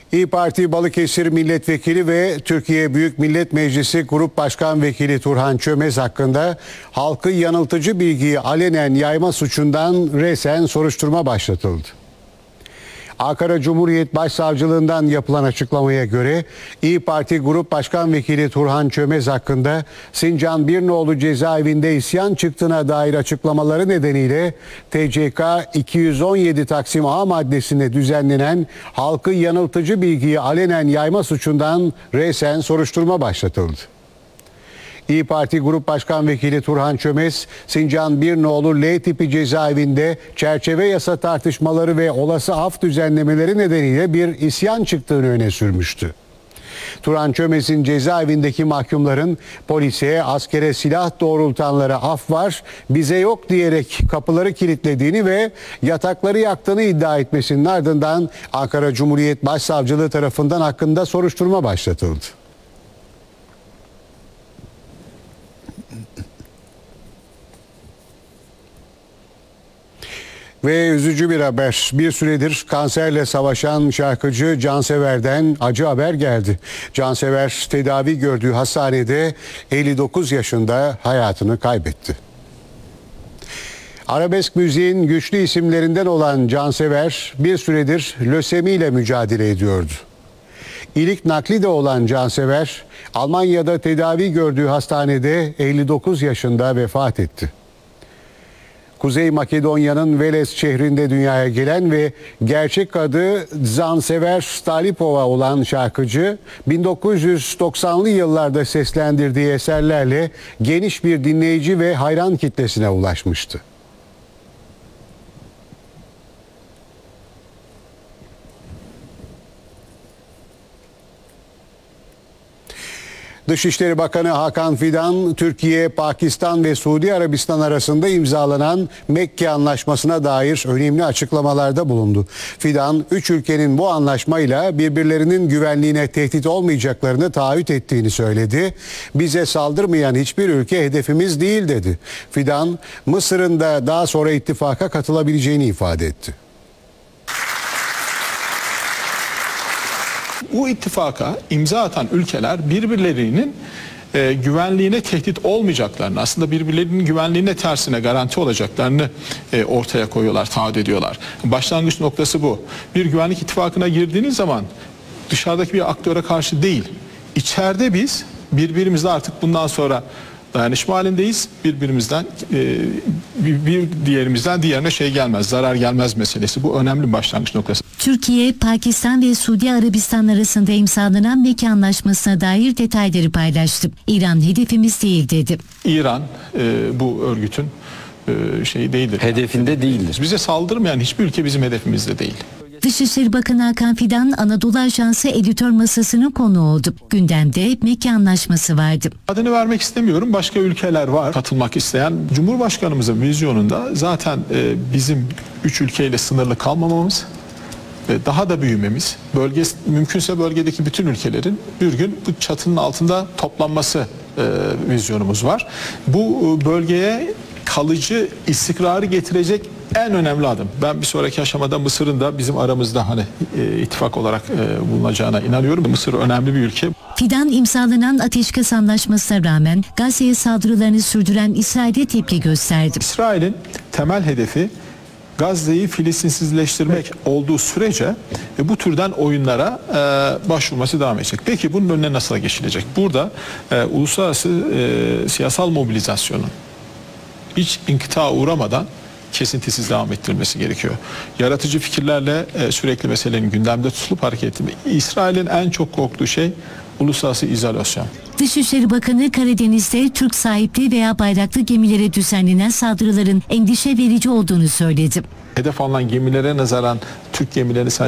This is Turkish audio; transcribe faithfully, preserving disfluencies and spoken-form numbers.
İYİ Parti Balıkesir Milletvekili ve Türkiye Büyük Millet Meclisi Grup Başkan Vekili Turhan Çömez hakkında halkı yanıltıcı bilgiyi alenen yayma suçundan resen soruşturma başlatıldı. Ankara Cumhuriyet Başsavcılığından yapılan açıklamaya göre İYİ Parti Grup Başkan Vekili Turhan Çömez hakkında Sincan Birnoğlu cezaevinde isyan çıktığına dair açıklamaları nedeniyle T C K iki yüz on yedi Taksim A maddesinde düzenlenen halkı yanıltıcı bilgiyi alenen yayma suçundan resen soruşturma başlatıldı. İYİ Parti Grup Başkan Vekili Turhan Çömez, Sincan Birnoğlu L tipi cezaevinde çerçeve yasa tartışmaları ve olası af düzenlemeleri nedeniyle bir isyan çıktığını öne sürmüştü. Turhan Çömez'in cezaevindeki mahkumların polise, askere silah doğrultanlara af var, bize yok diyerek kapıları kilitlediğini ve yatakları yaktığını iddia etmesinin ardından Ankara Cumhuriyet Başsavcılığı tarafından hakkında soruşturma başlatıldı. Ve üzücü bir haber. Bir süredir kanserle savaşan şarkıcı Cansever'den acı haber geldi. Cansever tedavi gördüğü hastanede elli dokuz yaşında hayatını kaybetti. Arabesk müziğin güçlü isimlerinden olan Cansever bir süredir lösemiyle mücadele ediyordu. İlik nakli de olan Cansever, Almanya'da tedavi gördüğü hastanede elli dokuz yaşında vefat etti. Kuzey Makedonya'nın Veles şehrinde dünyaya gelen ve gerçek adı Cansever Stalipova olan şarkıcı, bin dokuz yüz doksanlı yıllarda seslendirdiği eserlerle geniş bir dinleyici ve hayran kitlesine ulaşmıştı. Dışişleri Bakanı Hakan Fidan, Türkiye, Pakistan ve Suudi Arabistan arasında imzalanan Mekke Anlaşması'na dair önemli açıklamalarda bulundu. Fidan, üç ülkenin bu anlaşmayla birbirlerinin güvenliğine tehdit olmayacaklarını taahhüt ettiğini söyledi. Bize saldırmayan hiçbir ülke hedefimiz değil dedi. Fidan, Mısır'ın da daha sonra ittifaka katılabileceğini ifade etti. Bu ittifaka imza atan ülkeler birbirlerinin e, güvenliğine tehdit olmayacaklarını, aslında birbirlerinin güvenliğine tersine garanti olacaklarını e, ortaya koyuyorlar, taahhüt ediyorlar. Başlangıç noktası bu. Bir güvenlik ittifakına girdiğiniz zaman dışarıdaki bir aktöre karşı değil, içeride biz birbirimizle artık bundan sonra dayanışma halindeyiz. Birbirimizden e, bir, bir diğerimizden diğerine şey gelmez, zarar gelmez meselesi. Bu önemli bir başlangıç noktası. Türkiye, Pakistan ve Suudi Arabistan arasında imzalanan Mekke Anlaşması'na dair detayları paylaştı. İran hedefimiz değil dedi. İran e, bu örgütün e, şeyi değildir. Hedefinde yani. değildir. Bize saldırmayan hiçbir ülke bizim hedefimizde değil. Dışişleri Bakanı Hakan Fidan, Anadolu Ajansı editör masasının konuğu oldu. Gündemde Mekke Anlaşması vardı. Adını vermek istemiyorum. Başka ülkeler var katılmak isteyen. Cumhurbaşkanımızın vizyonunda zaten e, bizim üç ülkeyle sınırlı kalmamamız, daha da büyümemiz, bölge, mümkünse bölgedeki bütün ülkelerin bir gün bu çatının altında toplanması e, vizyonumuz var. Bu e, bölgeye kalıcı istikrarı getirecek en önemli adım. Ben bir sonraki aşamada Mısır'ın da bizim aramızda hani e, ittifak olarak e, bulunacağına inanıyorum. Mısır önemli bir ülke. Fidan, imzalanan ateşkes anlaşmasına rağmen Gazze'ye saldırılarını sürdüren İsrail'e tepki gösterdi. İsrail'in temel hedefi Gazze'yi Filistinsizleştirmek olduğu sürece e, bu türden oyunlara e, başvurması devam edecek. Peki bunun önüne nasıl geçilecek? Burada e, uluslararası e, siyasal mobilizasyonun hiç inkıta uğramadan kesintisiz devam ettirilmesi gerekiyor. Yaratıcı fikirlerle e, sürekli meselenin gündemde tutulup hareket etmek. İsrail'in en çok korktuğu şey uluslararası izolasyon. Dışişleri Bakanı, Karadeniz'de Türk sahipli veya bayraklı gemilere düzenlenen saldırıların endişe verici olduğunu söyledi. Hedef alınan gemilere nazaran Türk gemileri